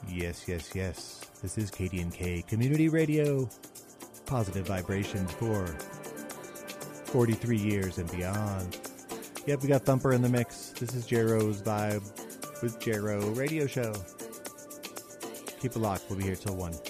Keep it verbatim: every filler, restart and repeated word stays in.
Yes, yes, yes. This is K D N K Community Radio. Positive vibrations for forty-three years and beyond. Yep, we got Thumper in the mix. This is Jero's Vibe with Jero Radio Show. Keep it locked. We'll be here till one.